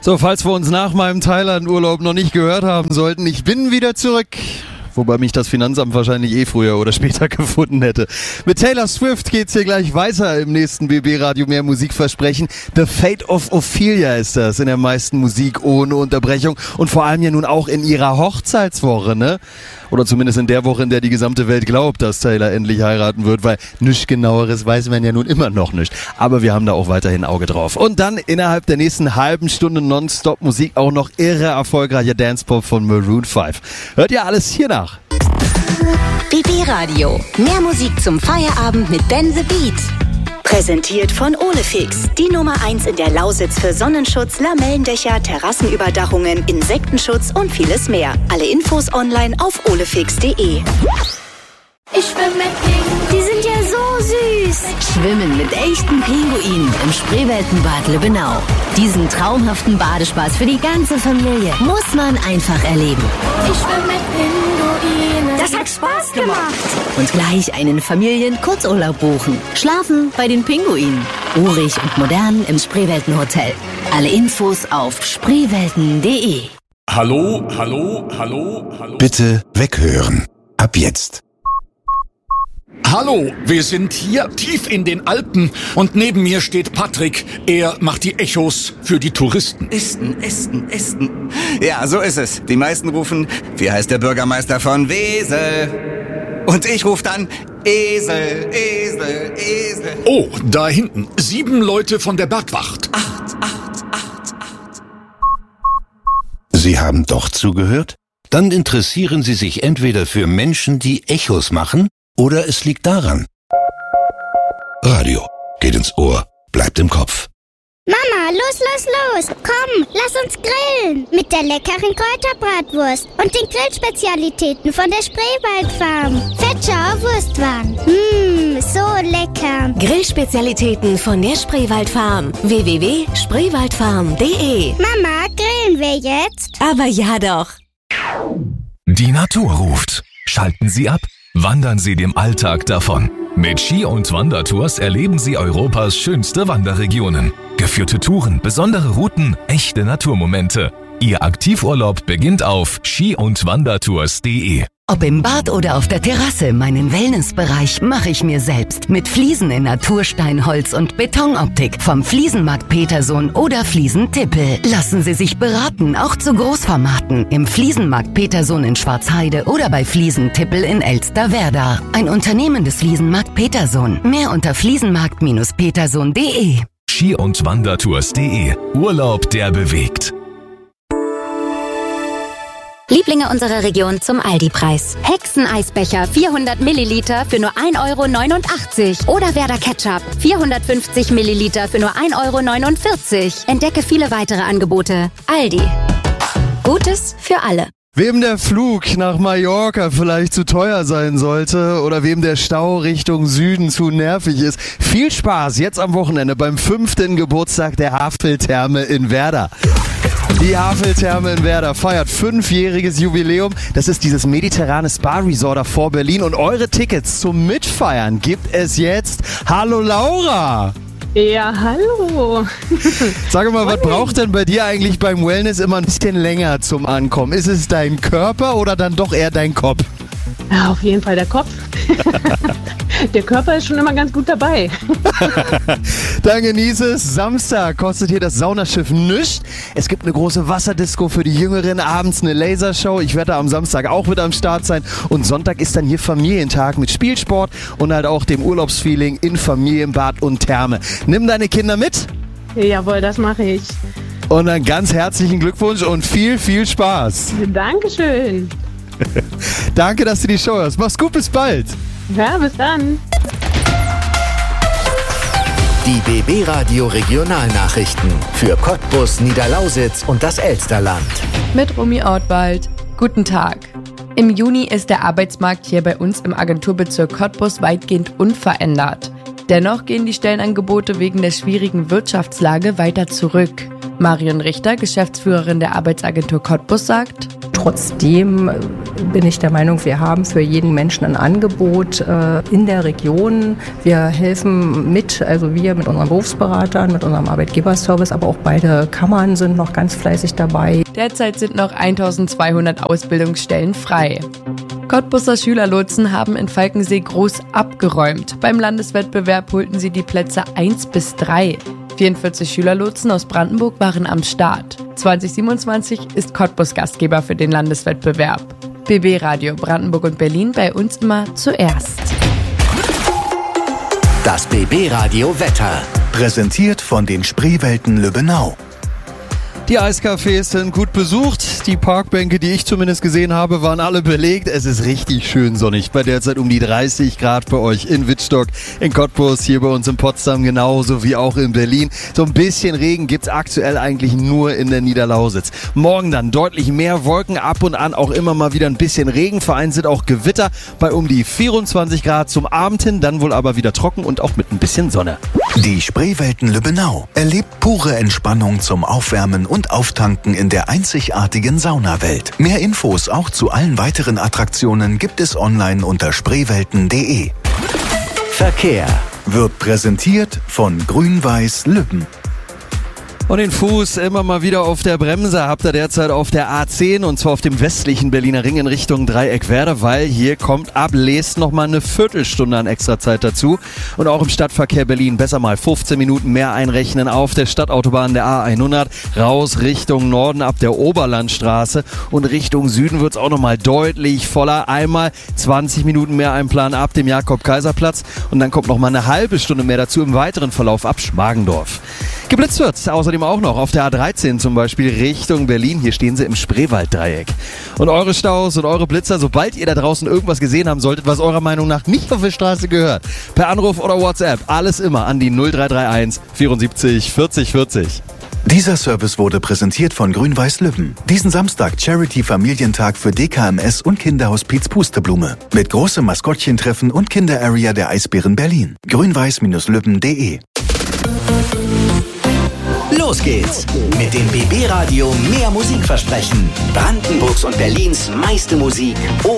So, falls wir uns nach meinem Thailand-Urlaub noch nicht gehört haben sollten, ich bin wieder zurück. Wobei mich das Finanzamt wahrscheinlich früher oder später gefunden hätte. Mit Taylor Swift geht's hier gleich weiter im nächsten BB-Radio Mehr Musikversprechen. The Fate of Ophelia ist das in der meisten Musik ohne Unterbrechung und vor allem ja nun auch in ihrer Hochzeitswoche, ne? Oder zumindest in der Woche, in der die gesamte Welt glaubt, dass Taylor endlich heiraten wird, weil nichts Genaueres weiß man ja nun immer noch nicht. Aber wir haben da auch weiterhin ein Auge drauf. Und dann innerhalb der nächsten halben Stunde Nonstop-Musik auch noch irre erfolgreicher Dance-Pop von Maroon 5. Hört ihr alles hier nach? BB Radio. Mehr Musik zum Feierabend mit Ben the Beat. Präsentiert von Olefix. Die Nummer 1 in der Lausitz für Sonnenschutz, Lamellendächer, Terrassenüberdachungen, Insektenschutz und vieles mehr. Alle Infos online auf olefix.de. Ich schwimme mit Pinguinen. Die sind ja so süß. Schwimmen mit echten Pinguinen im Spreeweltenbad Lübbenau. Diesen traumhaften Badespaß für die ganze Familie muss man einfach erleben. Ich schwimme mit Pinguinen. Das hat Spaß gemacht. Und gleich einen Familien-Kurzurlaub buchen. Schlafen bei den Pinguinen. Urig und modern im Spreeweltenhotel. Alle Infos auf spreewelten.de. Hallo. Bitte weghören. Ab jetzt. Hallo, wir sind hier tief in den Alpen und neben mir steht Patrick. Er macht die Echos für die Touristen. Ästen. Ja, so ist es. Die meisten rufen, wie heißt der Bürgermeister von Wesel? Und ich rufe dann, Esel. Oh, da hinten, 7 Leute von der Bergwacht. 8. Sie haben doch zugehört? Dann interessieren Sie sich entweder für Menschen, die Echos machen, oder es liegt daran. Radio geht ins Ohr, bleibt im Kopf. Mama, los. Komm, lass uns grillen. Mit der leckeren Kräuterbratwurst und den Grillspezialitäten von der Spreewaldfarm. Fetschauer Wurstwaren. So lecker. Grillspezialitäten von der Spreewaldfarm. www.spreewaldfarm.de. Mama, grillen wir jetzt? Aber ja doch. Die Natur ruft. Schalten Sie ab. Wandern Sie dem Alltag davon. Mit Ski- und Wandertours erleben Sie Europas schönste Wanderregionen. Geführte Touren, besondere Routen, echte Naturmomente. Ihr Aktivurlaub beginnt auf ski-und-wandertours.de. Ob im Bad oder auf der Terrasse, meinen Wellnessbereich mache ich mir selbst. Mit Fliesen in Naturstein, Holz und Betonoptik. Vom Fliesenmarkt Petersohn oder Fliesen-Tippel. Lassen Sie sich beraten, auch zu Großformaten. Im Fliesenmarkt Petersohn in Schwarzheide oder bei Fliesen-Tippel in Elsterwerda. Ein Unternehmen des Fliesenmarkt Petersohn. Mehr unter fliesenmarkt-petersohn.de. Ski- und Wandertours.de. Urlaub, der bewegt. Lieblinge unserer Region zum Aldi-Preis. Hexeneisbecher 400 Milliliter für nur 1,89 €. Oder Werder Ketchup 450 Milliliter für nur 1,49 €. Entdecke viele weitere Angebote. Aldi. Gutes für alle. Wem der Flug nach Mallorca vielleicht zu teuer sein sollte oder wem der Stau Richtung Süden zu nervig ist, viel Spaß jetzt am Wochenende beim 5. Geburtstag der Haveltherme in Werder. Die Haveltherme in Werder feiert 5-jähriges Jubiläum. Das ist dieses mediterrane Spa-Resort vor Berlin. Und eure Tickets zum Mitfeiern gibt es jetzt. Hallo Laura! Ja, hallo. Sag mal, was braucht denn bei dir eigentlich beim Wellness immer ein bisschen länger zum Ankommen? Ist es dein Körper oder dann doch eher dein Kopf? Ja, auf jeden Fall der Kopf. Der Körper ist schon immer ganz gut dabei. Dann genieß es. Samstag kostet hier das Saunaschiff nichts. Es gibt eine große Wasserdisco für die Jüngeren, abends eine Lasershow. Ich werde am Samstag auch wieder am Start sein. Und Sonntag ist dann hier Familientag mit Spielsport und halt auch dem Urlaubsfeeling in Familienbad und Therme. Nimm deine Kinder mit. Jawohl, das mache ich. Und dann ganz herzlichen Glückwunsch und viel, viel Spaß. Dankeschön. Danke, dass du die Show hörst. Mach's gut, bis bald. Ja, bis dann. Die BB Radio Regionalnachrichten für Cottbus, Niederlausitz und das Elsterland. Mit Romy Ortwald. Guten Tag. Im Juni ist der Arbeitsmarkt hier bei uns im Agenturbezirk Cottbus weitgehend unverändert. Dennoch gehen die Stellenangebote wegen der schwierigen Wirtschaftslage weiter zurück. Marion Richter, Geschäftsführerin der Arbeitsagentur Cottbus, sagt: Trotzdem bin ich der Meinung, wir haben für jeden Menschen ein Angebot in der Region. Wir helfen mit, also wir mit unseren Berufsberatern, mit unserem Arbeitgeberservice, aber auch beide Kammern sind noch ganz fleißig dabei. Derzeit sind noch 1200 Ausbildungsstellen frei. Cottbuser Schülerlotsen haben in Falkensee groß abgeräumt. Beim Landeswettbewerb holten sie die Plätze 1 bis 3. 44 Schülerlotsen aus Brandenburg waren am Start. 2027 ist Cottbus Gastgeber für den Landeswettbewerb. BB Radio Brandenburg und Berlin, bei uns immer zuerst. Das BB Radio Wetter. Präsentiert von den Spreewelten Lübbenau. Die Eiscafés sind gut besucht. Die Parkbänke, die ich zumindest gesehen habe, waren alle belegt. Es ist richtig schön sonnig. Bei derzeit um die 30 Grad bei euch in Wittstock, in Cottbus, hier bei uns in Potsdam genauso wie auch in Berlin. So ein bisschen Regen gibt's aktuell eigentlich nur in der Niederlausitz. Morgen dann deutlich mehr Wolken, ab und an auch immer mal wieder ein bisschen Regen. Vereinzelt auch Gewitter bei um die 24 Grad zum Abend hin. Dann wohl aber wieder trocken und auch mit ein bisschen Sonne. Die Spreewelten Lübbenau erlebt pure Entspannung zum Aufwärmen und Auftanken in der einzigartigen Saunawelt. Mehr Infos auch zu allen weiteren Attraktionen gibt es online unter spreewelten.de. Verkehr wird präsentiert von Grün-Weiß Lübben. Und den Fuß immer mal wieder auf der Bremse habt ihr derzeit auf der A10 und zwar auf dem westlichen Berliner Ring in Richtung Dreieckwerder, weil hier kommt ab Leest nochmal eine Viertelstunde an Extrazeit dazu. Und auch im Stadtverkehr Berlin besser mal 15 Minuten mehr einrechnen auf der Stadtautobahn der A100 raus Richtung Norden ab der Oberlandstraße und Richtung Süden wird's auch nochmal deutlich voller. Einmal 20 Minuten mehr einplanen ab dem Jakob-Kaiser-Platz und dann kommt nochmal eine halbe Stunde mehr dazu im weiteren Verlauf ab Schmargendorf. Geblitzt wird's außerdem auch noch auf der A13 zum Beispiel Richtung Berlin. Hier stehen sie im Spreewalddreieck. Und eure Staus und eure Blitzer, sobald ihr da draußen irgendwas gesehen haben solltet, was eurer Meinung nach nicht auf der Straße gehört, per Anruf oder WhatsApp, alles immer an die 0331 74 40 40. Dieser Service wurde präsentiert von Grün-Weiß Lübben. Diesen Samstag Charity-Familientag für DKMS und Kinderhospiz Pusteblume. Mit großem Maskottchentreffen und Kinderarea der Eisbären Berlin. grünweiß-lübben.de. Los geht's mit dem BB Radio mehr Musik versprechen. Brandenburgs und Berlins meiste Musik